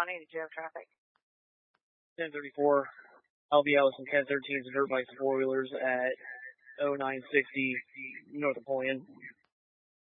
County, did you have traffic? 1034, LB Allison 1013's dirt bikes and four-wheelers at 0960 North Napoleon.